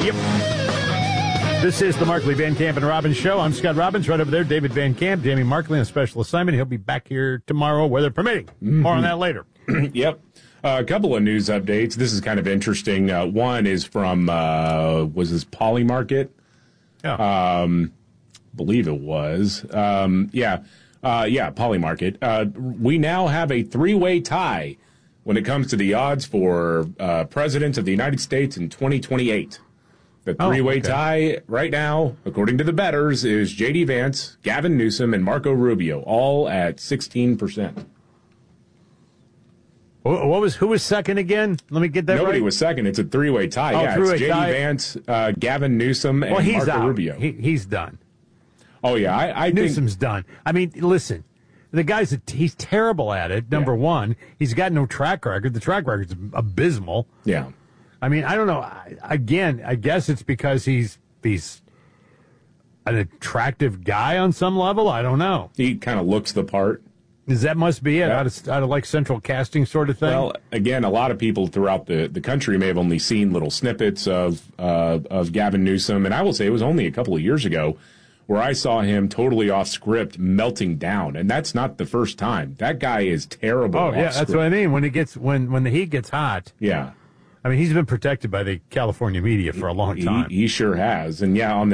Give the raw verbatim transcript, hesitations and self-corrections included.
Yep. This is the Markley, Van Camp, and Robbins Show. I'm Scott Robbins. Right over there, David Van Camp, Jamie Markley on a special assignment. He'll be back here tomorrow, weather permitting. Mm-hmm. More on that later. Yep. Uh, a couple of news updates. This is kind of interesting. Uh, one is from, uh, was this Polymarket? Yeah. Um, believe it was. Um, yeah. Uh, yeah, Polymarket. Uh, we now have a three-way tie when it comes to the odds for uh, President of the United States in twenty twenty-eight. The three-way oh, okay. tie right now, according to the bettors, is J D. Vance, Gavin Newsom, and Marco Rubio, all at sixteen percent. What was who was second again? Let me get that Nobody right. was second. It's a three-way tie. Oh, yeah, three-way it's J D. tie. Vance, uh, Gavin Newsom, and well, he's Marco out. Rubio. He, he's done. Oh, yeah. I, I Newsom's think, done. I mean, listen, the guy's a, he's terrible at it, number yeah. one. He's got no track record. The track record's abysmal. Yeah. I mean, I don't know. I, again, I guess it's because he's he's an attractive guy on some level. I don't know. He kind of looks the part. Is that must be it? Yeah. Out of, out of like central casting sort of thing? Well, again, a lot of people throughout the, the country may have only seen little snippets of uh, of Gavin Newsom, and I will say it was only a couple of years ago where I saw him totally off script melting down, and that's not the first time. That guy is terrible. Oh off yeah, that's script. what I mean. When it gets when when the heat gets hot. Yeah. I mean, he's been protected by the California media for a long time. He, he sure has, and yeah, on the